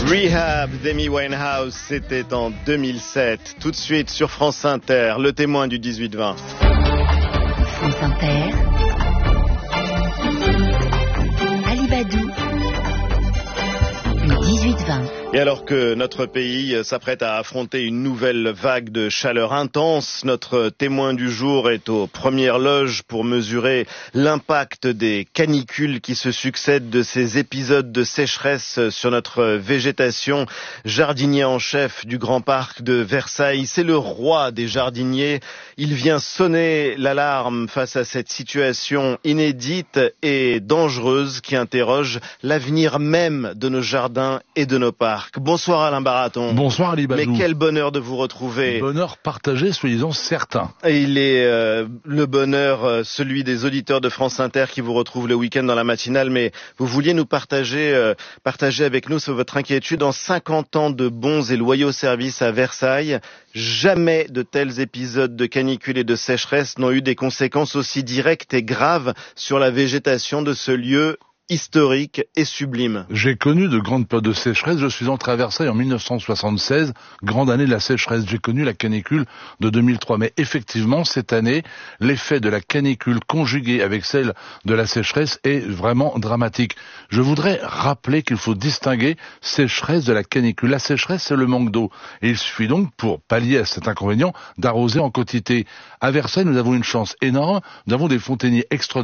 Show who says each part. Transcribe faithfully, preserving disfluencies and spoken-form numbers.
Speaker 1: Rehab d'Amy Winehouse, c'était en deux mille sept. Tout de suite sur France Inter, le témoin du dix-huit vingt.
Speaker 2: France Inter. Ali Badou. Le dix-huit vingt.
Speaker 1: Et alors que notre pays s'apprête à affronter une nouvelle vague de chaleur intense, notre témoin du jour est aux premières loges pour mesurer l'impact des canicules qui se succèdent, de ces épisodes de sécheresse sur notre végétation. Jardinier en chef du Grand Parc de Versailles, c'est le roi des jardiniers. Il vient sonner l'alarme face à cette situation inédite et dangereuse qui interroge l'avenir même de nos jardins et de nos parcs. Bonsoir Alain Baraton.
Speaker 3: Bonsoir Ali Badou.
Speaker 1: Mais quel bonheur de vous retrouver.
Speaker 3: Bonheur partagé, soyez-en certains.
Speaker 1: Et il est euh, le bonheur, euh, celui des auditeurs de France Inter qui vous retrouvent le week-end dans la matinale, mais vous vouliez nous partager, euh, partager avec nous votre inquiétude. En cinquante ans de bons et loyaux services à Versailles, jamais de tels épisodes de canicule et de sécheresse n'ont eu des conséquences aussi directes et graves sur la végétation de ce lieu historique et sublime.
Speaker 3: J'ai connu de grandes périodes de sécheresse. Je suis entré à Versailles en mille neuf cent soixante-seize, grande année de la sécheresse. J'ai connu la canicule de deux mille trois. Mais effectivement, cette année, l'effet de la canicule conjugué avec celle de la sécheresse est vraiment dramatique. Je voudrais rappeler qu'il faut distinguer sécheresse de la canicule. La sécheresse, c'est le manque d'eau. Et il suffit donc, pour pallier à cet inconvénient, d'arroser en quantité. À Versailles, nous avons une chance énorme. Nous avons des fontainiers extraordinaires